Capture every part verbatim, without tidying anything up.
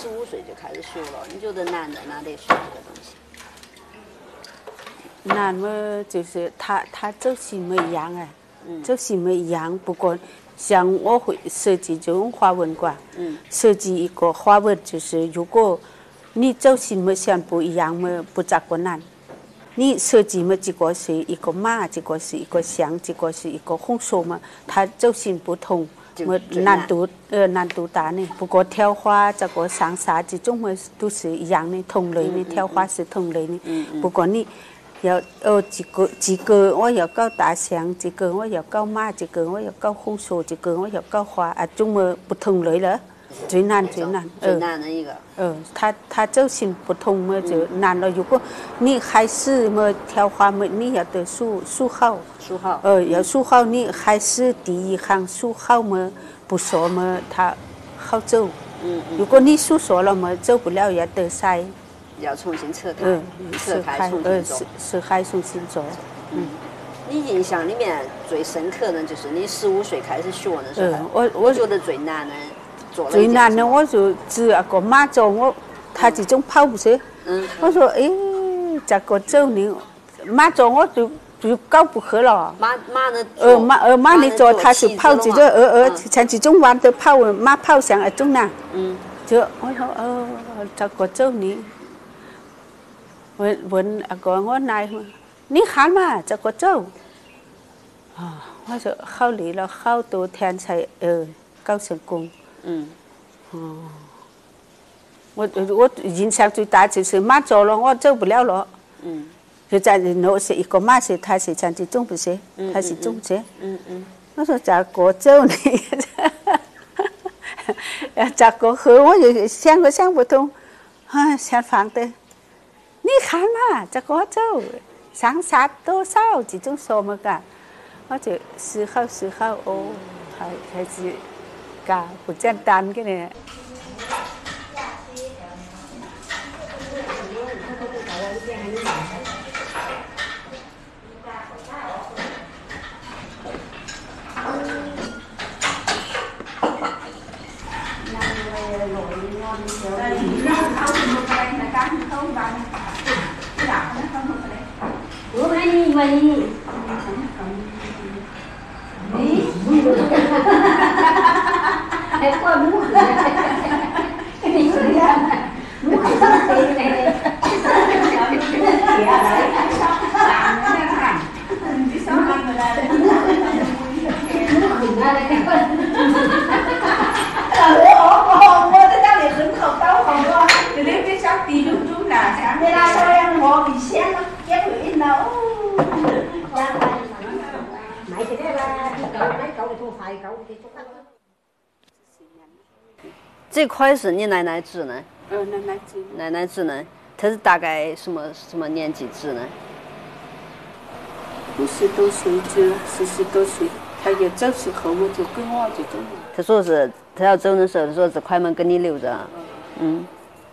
十五岁就开始学了，你觉得难在哪里学这个东西？ 难嘛，就是他他周期不一样哎，周期不一样。不过像我会设计这种花纹馆，嗯，设计一个花纹就是如果你周期没像不一样嘛，不咋个难。你设计嘛，这个是一个马，这个是一个象，这个是一个红色嘛，它周期不同。么难度呃难度大呢，不过挑花这个上纱这种嘛都是一样的，同类的挑花是同类的。不过你要哦这个这个我要搞大象，这个我要搞马，这个我要搞红色，这个我要搞花啊，种嘛不同类了，最难最难。 最难的一个。 呃，它它周期不同嘛就难了。如果你开始嘛挑花嘛，你要得数数好。 数好。 呃，要数好，你开始第一行数好嘛，不说嘛，它好走。嗯嗯。如果你数错了嘛，走不了要得塞。 要重新扯开。 嗯， 扯开重呃， 新做。 扯开重新做。 嗯。你印象里面最深刻的就是你十五岁开始学的时候， 嗯、我我觉得最难的。 最难的我就只那个马走，我他这种跑步车，嗯，我说哎，这个走呢，马走我就就搞不去了。 马马呢？ 呃马呃马你走，他是跑这个呃呃，像这种弯的跑，马跑像那种呐。嗯。就我说呃，这个走呢，问问那个我奶嘛，你看嘛，这个走。啊，我说好累了，好多天才呃搞成功。嗯，哦，我我印象最大就是马走了，我走不了了。嗯，就在那是一个马是，他是像这种不是，他是中车。嗯嗯。我说咋个走呢？要咋个喝？我就想都想不通，啊，想放的。你看嘛，这个走上下多少这种说么个？我就思考思考，哦，还还是。cả một chân tan cái này. Ủa mấy đi mày em qua muốn cái gì vậy ra muốn cái tiền này làm nó thành cái số năm rồi là muốn mình ra đây cái ừ ổ hồn quá tới tao liền đứng không tao không có từ đến cái sáu tỷ đúng đúng là sáng đây là sao em ngồi bị xem nó kéo người in đâu mày thì đây là cậu mấy cậu thì không phải cậu thì không phải. 这块是你奶奶织的？ 呃，奶奶织。 奶奶织的，她是大概什么什么年纪织的？ 五十多岁织，四十多岁，她要走时候我就跟我这种。 她说是，她要走的时候，她说这块门给你留着。嗯。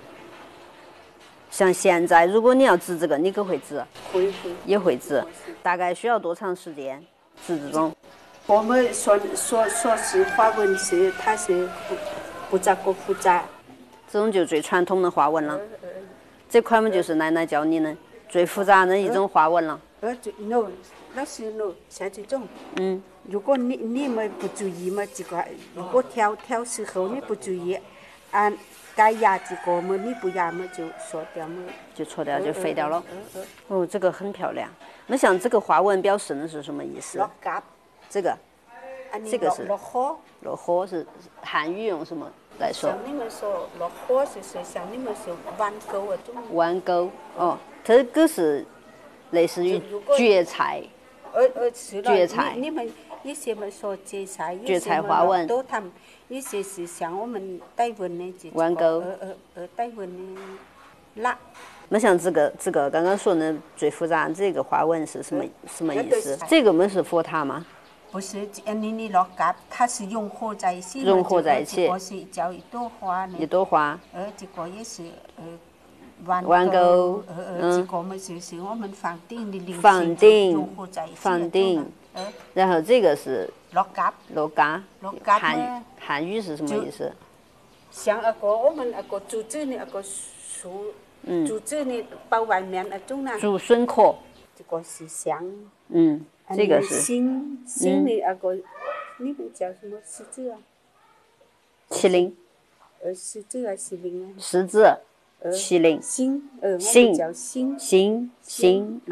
像现在，如果你要织这个，你可会织？ 会会。 也会织，大概需要多长时间织这种？ 我们说说说是花纹是，它是不不咋个复杂。 这种就最传统的花纹了。这块嘛就是奶奶教你的最复杂的一种花纹了。 呃，就 no， 那是 no， 像这种。嗯。如果你你们不注意嘛，这个如果挑挑时候你不注意，按该压这个嘛，你不压嘛就缩掉嘛。 就错掉就废掉了。哦，这个很漂亮。那像这个花纹表示的是什么意思？ 落夹。 这个。这个是落火。 落火是汉语用什么来说？ 像你们说落火就是像你们说弯钩啊种。 弯钩哦，这个是类似于蕨菜。 呃呃是蕨菜。 你们有些们说蕨菜， 蕨菜花纹。 都他们有些是像我们带纹的这弯钩。 呃呃呃带纹的蜡。 那像这个这个刚刚说的最复杂这个花纹是什么什么意思？这个我们是佛塔吗？ 不是，你你落夹，它是融合在一起。 融合在一起。 这个是叫一朵花呢。 一朵花。 呃，这个也是呃弯弯钩。 呃呃，这个嘛就是我们房顶的零房顶。 融合在一起。 房顶。呃。然后这个是。 落夹。 落夹。 落夹汉汉语是什么意思？ 像那个我们那个竹子呢，那个树，竹子呢包外面那种呢。 竹笋壳。 这个是香。 嗯，这个是。 心心的那个，那个叫什么柿子啊？ 麒麟。 呃，柿子还是麒麟啊？ 柿子，麒麟。 心，呃，我心们叫心。 心心。